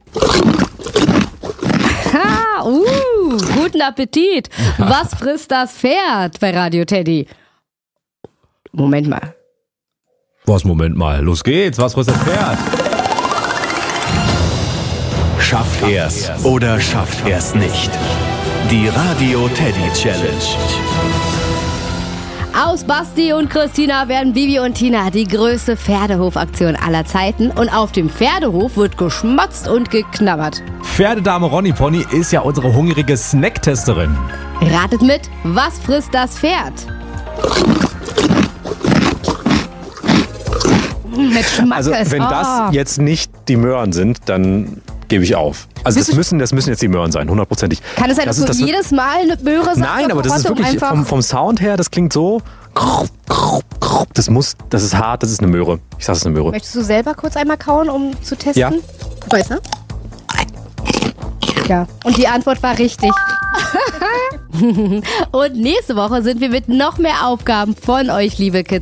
Guten Appetit. Was frisst das Pferd bei Radio Teddy? Moment mal. Moment mal? Los geht's. Was frisst das Pferd? Schafft er's oder schafft er's nicht? Die Radio Teddy Challenge. Aus Basti und Christina werden Bibi und Tina die größte Pferdehofaktion aller Zeiten. Und auf dem Pferdehof wird geschmatzt und geknabbert. Pferdedame Ronny Pony ist ja unsere hungrige Snacktesterin. Ratet mit, was frisst das Pferd? Mit Schmackes. Also wenn das jetzt nicht die Möhren sind, dann gebe ich auf. Also das müssen jetzt die Möhren sein, 100%. Kann es sein, dass du jedes Mal eine Möhre sagst? Nein, aber das ist wirklich vom Sound her, das klingt so. Das ist hart, das ist eine Möhre. Ich sag, es ist eine Möhre. Möchtest du selber kurz einmal kauen, um zu testen? Ja. Weißt du? Ja, und die Antwort war richtig. Und nächste Woche sind wir mit noch mehr Aufgaben von euch, liebe Kids,